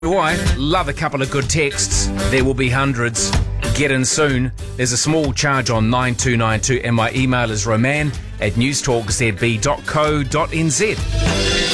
Why? Love a couple of good texts. There will be hundreds. Get in soon. There's a small charge on 9292 and my email is roman@newstalkzb.co.nz.